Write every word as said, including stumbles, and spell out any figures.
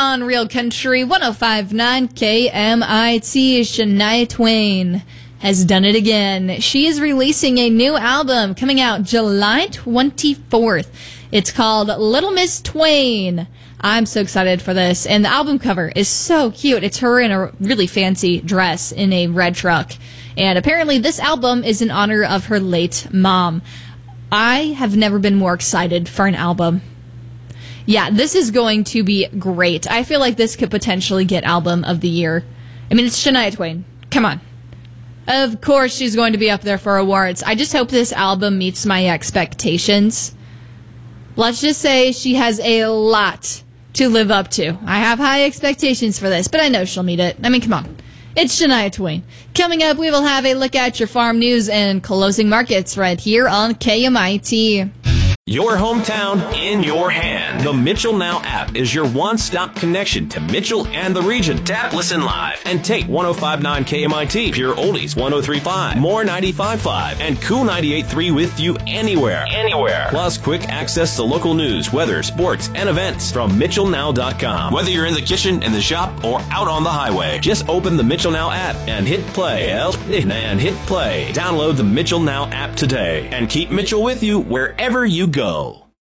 on Real Country one oh five point nine K M I T. Shania Twain has done it again. She is releasing a new album coming out July twenty-fourth. It's called Little Miss Twain. I'm so excited for this. And the album cover is so cute. It's her in a really fancy dress in a red truck. And apparently this album is in honor of her late mom. I have never been more excited for an album. Yeah, this is going to be great. I feel like this could potentially get Album of the Year. I mean, it's Shania Twain. Come on. Of course she's going to be up there for awards. I just hope this album meets my expectations. Let's just say she has a lot to live up to. I have high expectations for this, but I know she'll meet it. I mean, come on. It's Shania Twain. Coming up, we will have a look at your farm news and closing markets right here on K M I T. Your hometown in your hand. The Mitchell Now app is your one-stop connection to Mitchell and the region. Tap, listen live, and take one oh five point nine K M I T, Pure Oldies one oh three point five, More ninety-five point five, and Cool ninety-eight point three with you anywhere. Anywhere. Plus quick access to local news, weather, sports, and events from Mitchell Now dot com. Whether you're in the kitchen, in the shop, or out on the highway, just open the Mitchell Now app and hit play. And hit play. Download the Mitchell Now app today and keep Mitchell with you wherever you go. Go.